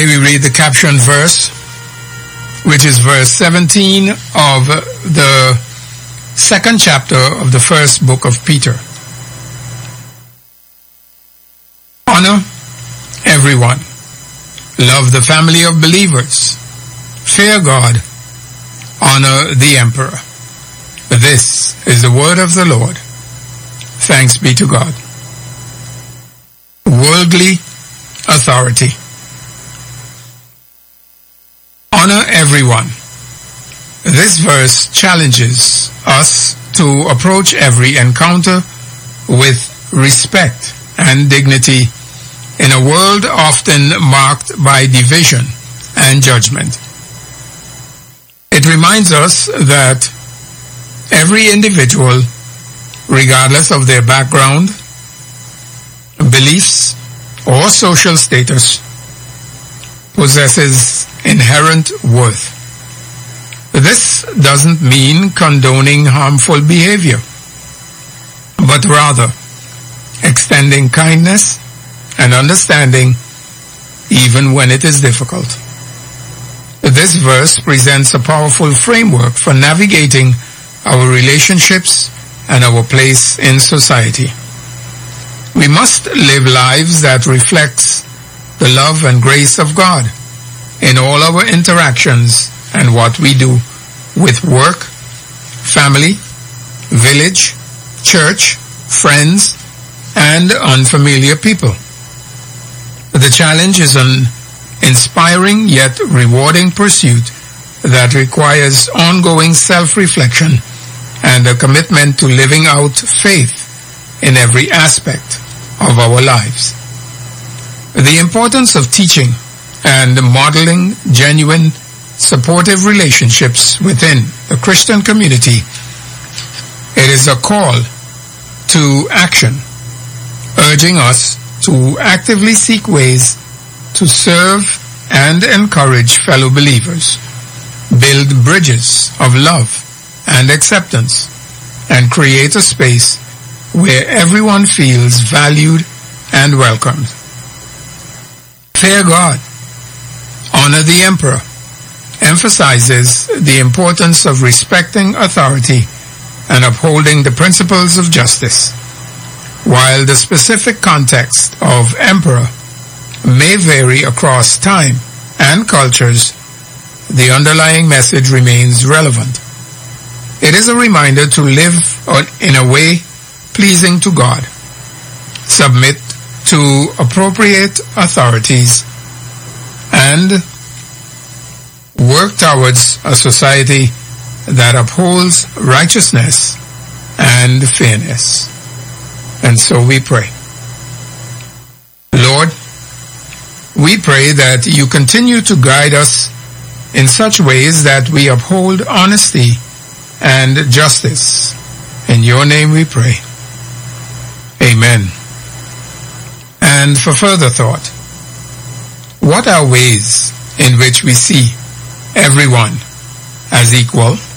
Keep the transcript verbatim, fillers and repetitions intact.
Today we read the caption verse, which is verse seventeen of the second chapter of the first book of Peter. Honor everyone. Love the family of believers. Fear God. Honor the emperor. This is the word of the Lord. Thanks be to God. Worldly authority. Honor everyone. This verse challenges us to approach every encounter with respect and dignity in a world often marked by division and judgment. It reminds us that every individual, regardless of their background, beliefs, or social status, possesses inherent worth. This doesn't mean condoning harmful behavior, but rather extending kindness and understanding even when it is difficult. This verse presents a powerful framework for navigating our relationships and our place in society. We must live lives that reflects the love and grace of God in all our interactions and what we do with work, family, village, church, friends, and unfamiliar people. The challenge is an inspiring yet rewarding pursuit that requires ongoing self-reflection and a commitment to living out faith in every aspect of our lives. The importance of teaching and modeling genuine, supportive relationships within the Christian community. It is a call to action, urging us to actively seek ways to serve and encourage fellow believers, build bridges of love and acceptance, and create a space where everyone feels valued and welcomed. Fear God. Honor the emperor emphasizes the importance of respecting authority and upholding the principles of justice. While the specific context of emperor may vary across time and cultures, the underlying message remains relevant. It is a reminder to live in a way pleasing to God, submit to appropriate authorities, and work towards a society that upholds righteousness and fairness. And so we pray. Lord, we pray that you continue to guide us in such ways that we uphold honesty and justice. In your name we pray. Amen. And for further thought, what are ways in which we see everyone as equal?